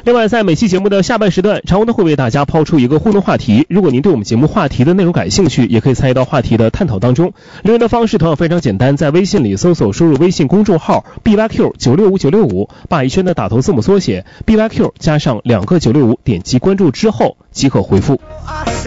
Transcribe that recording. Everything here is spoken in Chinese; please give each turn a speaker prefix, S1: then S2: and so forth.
S1: 另外，在每期节目的下半时段，常文呢会为大家抛出一个互动话题。如果您对我们节目话题的内容感兴趣，也可以参与到话题的探讨当中。留言的方式同样非常简单，在微信里输入微信公众号 BYQ965965，把一圈的打头字母缩写 BYQ 加上2个965，点击关注之后即可回复。